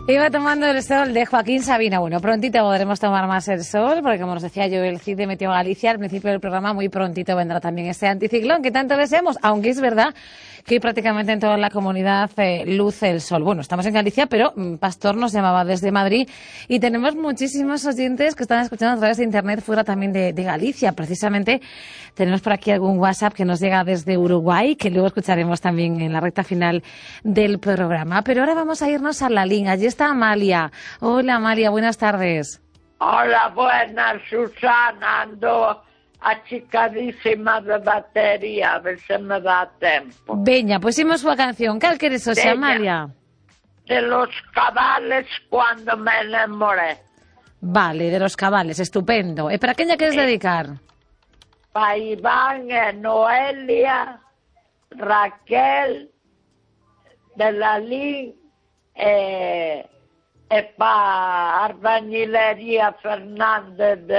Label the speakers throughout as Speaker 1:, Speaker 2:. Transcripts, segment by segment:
Speaker 1: Iba tomando el sol de Joaquín Sabina. Bueno, prontito podremos tomar más el sol, porque como nos decía yo, el CID de Meteo Galicia, al principio del programa, muy prontito vendrá también ese anticiclón que tanto deseamos, aunque es verdad que hoy prácticamente en toda la comunidad luce el sol. Bueno, estamos en Galicia, pero Pastor nos llamaba desde Madrid y tenemos muchísimos oyentes que están escuchando a través de Internet fuera también de Galicia. Precisamente tenemos por aquí algún WhatsApp que nos llega desde Uruguay, que luego escucharemos también en la recta final del programa. Pero ahora vamos a irnos a la línea. Allí está Amalia. Hola Amalia, buenas tardes.
Speaker 2: Hola, buenas, Susana. Ando achicadísima de batería, a ver se me dá tempo.
Speaker 1: Veña, pues imos coa canción. Cal queres hoxe, Amalia?
Speaker 2: De los cabales cuando me enamoré.
Speaker 1: Vale, de los cabales, estupendo. E para quen lla queres dedicar?
Speaker 2: Pa Iván e Noelia, Raquel, de la Lin, e pa Arbañilería Fernando de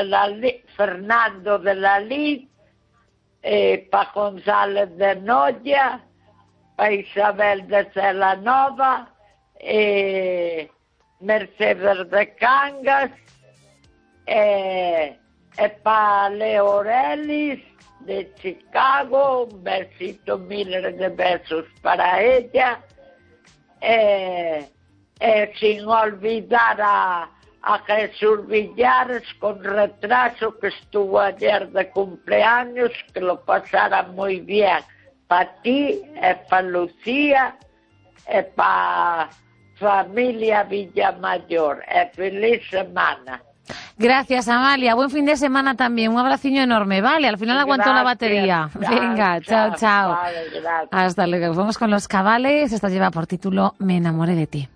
Speaker 2: la Lin, pa González de Noia, pa Isabel de Celanova, Mercedes de Cangas, pa Leo Relis de Chicago, un besito, miles de besos para ella, sin olvidar a Jesús Villares con retraso, que estuvo ayer de cumpleaños, que lo pasara muy bien. Para ti, para Lucía, para familia Villamayor. Feliz semana.
Speaker 1: Gracias, Amalia. Buen fin de semana también. Un abraciño enorme, ¿vale? Al final aguantó la batería. Venga, chao, chao.
Speaker 2: Vale, gracias.
Speaker 1: Hasta luego. Vamos con los cabales. Esta lleva por título Me enamoré de ti.